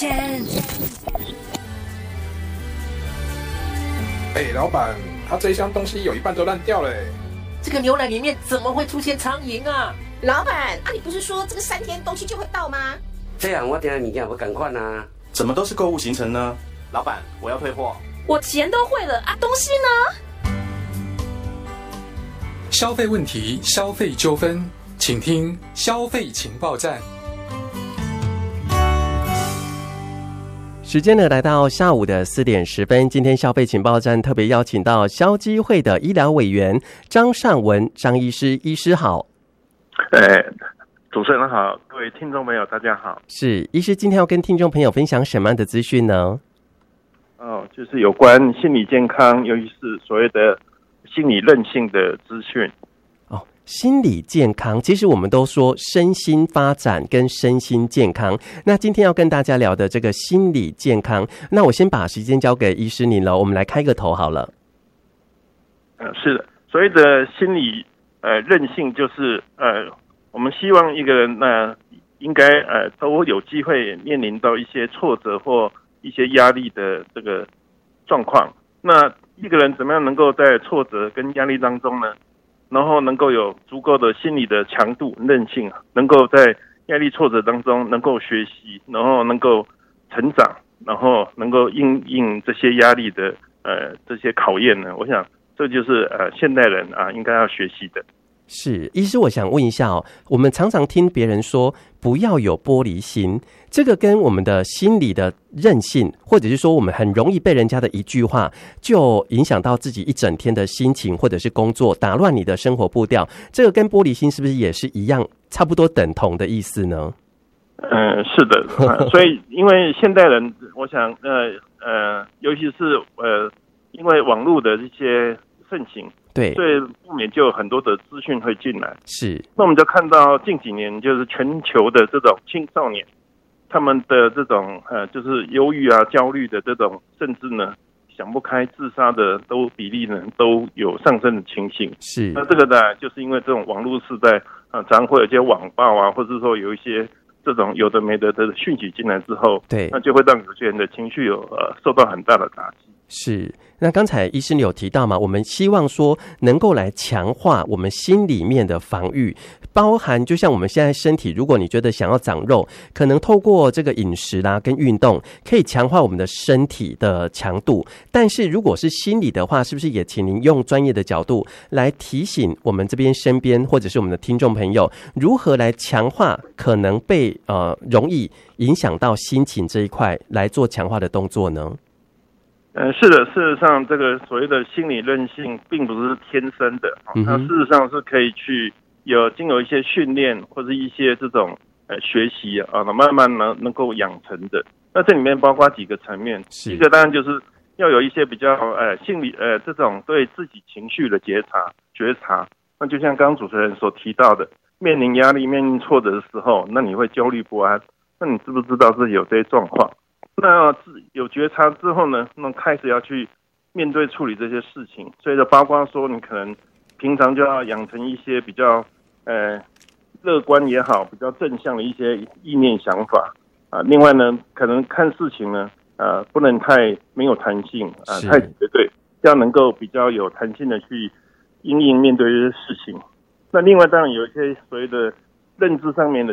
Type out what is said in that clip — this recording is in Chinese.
钱。 老板，他这一箱东西有一半都烂掉了。 这个牛奶里面怎么会出现苍蝇啊？ 老板，你不是说这个3天东西就会到吗？ 这样我等下物件要赶快啊！ 怎么都是购物行程呢？ 老板，我要退货。 我钱都汇了啊，东西呢？ 消费问题、消费纠纷，请听消费情报站。 时间呢来到下午的4点10分，今天消费情报站特别邀请到消基会的医疗委员张尚文张医师，医师好。 主持人好，各位听众朋友大家好。 是，医师今天要跟听众朋友分享什么样的资讯呢？ 就是有关心理健康，尤其是所谓的心理韧性的资讯。 心理健康，其实我们都说身心发展跟身心健康。那今天要跟大家聊的这个心理健康，那我先把时间交给医师您了，我们来开个头好了。 是的，所谓的心理韧性，就是我们希望一个人应该都有机会面临到一些挫折或一些压力的这个状况。那一个人怎么样能够在挫折跟压力当中呢？然后能够有足够的心理的强度、韧性，能够在压力挫折当中能够学习，然后能够成长，然后能够应这些压力的这些考验呢？我想这就是现代人应该要学习的。 是，医师，我想问一下我们常常听别人说不要有玻璃心，这个跟我们的心理的韧性，或者是说我们很容易被人家的一句话就影响到自己一整天的心情，或者是工作，打乱你的生活步调，这个跟玻璃心是不是也是一样，差不多等同的意思呢？ 是的，所以因为现代人，我想尤其是因为网络的这些盛行， 对， 所以不免就有很多的资讯会进来。 是， 那我们就看到近几年就是全球的这种青少年，他们的这种就是忧郁焦虑的这种，甚至呢想不开自杀的比例呢都有上升的情形。 是， 那这个呢就是因为这种网络时代常会有一些网暴或者说有一些这种有的没的讯息进来之后， 对， 那就会让有些人的情绪受到很大的打击。 是，那刚才医师你有提到嘛，我们希望说能够来强化我们心里面的防御，包含就像我们现在身体，如果你觉得想要长肉，可能透过这个饮食跟运动可以强化我们的身体的强度，但是如果是心理的话，是不是也请您用专业的角度来提醒我们这边身边或者是我们的听众朋友，如何来强化可能被容易影响到心情这一块来做强化的动作呢？ 是的，事实上这个所谓的心理韧性并不是天生的，它事实上是可以去经有一些训练或者一些这种学习慢慢能够养成的。那这里面包括几个层面，一个当然就是要有一些比较心理这种对自己情绪的觉察。那就像刚刚主持人所提到的，面临压力、面临挫折的时候，那你会焦虑不安，那你知不知道自己有这些状况？那有觉察之后呢，那开始要去面对处理这些事情，所以就包括说你可能平常就要养成一些比较乐观也好，比较正向的一些意念想法另外呢，可能看事情呢不能太没有弹性太绝对，要能够比较有弹性的去因应面对这些事情。那另外当然有一些所谓的认知上面的